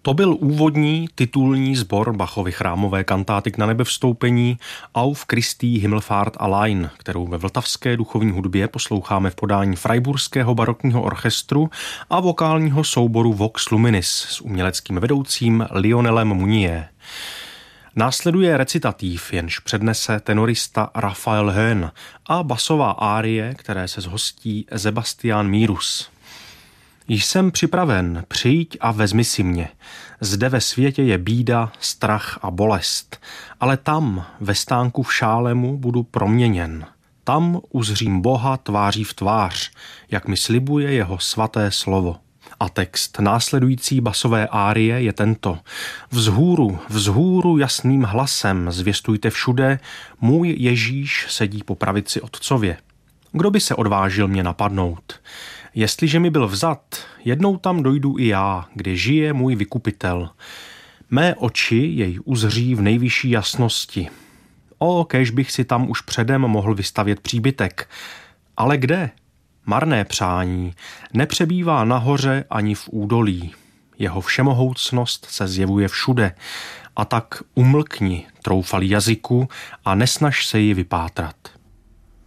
To byl úvodní titulní sbor Bachovy chrámové kantáty K na nebe vstoupení Auf Christi Himmelfahrt allein, kterou ve vltavské duchovní hudbě posloucháme v podání Freiburského barokního orchestru a vokálního souboru Vox Luminis s uměleckým vedoucím Lionelem Munier. Následuje recitativ, jenž přednese tenorista Raphael Höhn a basová árie, které se zhostí Sebastian Mírus. Jsem připraven, přijď a vezmi si mě. Zde ve světě je bída, strach a bolest, ale tam, ve stánku v Šálemu, budu proměněn. Tam uzřím Boha tváří v tvář, jak mi slibuje jeho svaté slovo. A text následující basové árie je tento. Vzhůru, vzhůru jasným hlasem zvěstujte všude, můj Ježíš sedí po pravici Otcově. Kdo by se odvážil mě napadnout? Jestliže mi byl vzat, jednou tam dojdu i já, kde žije můj vykupitel. Mé oči jej uzří v nejvyšší jasnosti. Kéž bych si tam už předem mohl vystavět příbytek. Ale kde? Marné přání, nepřebývá nahoře ani v údolí. Jeho všemohoucnost se zjevuje všude. A tak umlkni, troufalý jazyku, a nesnaž se ji vypátrat.